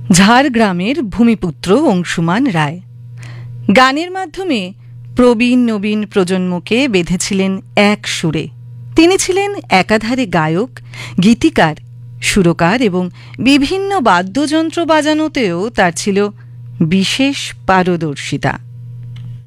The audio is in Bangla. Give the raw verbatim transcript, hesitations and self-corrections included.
ঝাড়গ্রামের ভূমিপুত্র অংশুমান রায় গানের মাধ্যমে প্রবীণ নবীন প্রজন্মকে বেঁধেছিলেন এক সুরে। তিনি ছিলেন একাধারে গায়ক, গীতিকার, সুরকার এবং বিভিন্ন বাদ্যযন্ত্র বাজানোতেও তার ছিল বিশেষ পারদর্শিতা।